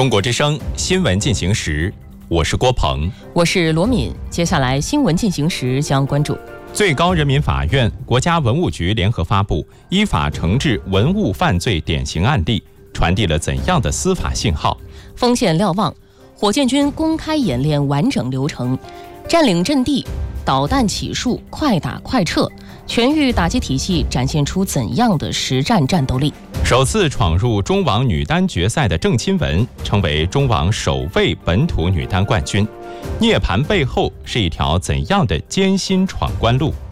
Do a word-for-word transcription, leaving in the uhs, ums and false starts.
中国之声新闻进行时，我是郭鹏， 我是罗敏。接下来新闻进行时将关注： 最高人民法院、国家文物局联合发布依法惩治文物犯罪典型案例，传递了怎样的司法信号？ 锋线瞭望，火箭军公开演练完整流程，占领阵地，导弹起数，快打快撤，全域打击体系展现出怎样的实战战斗力？ 首次闯入中网女单决赛的郑钦文成为中网首位本土女单冠军，涅槃背后是一条怎样的艰辛闯关路？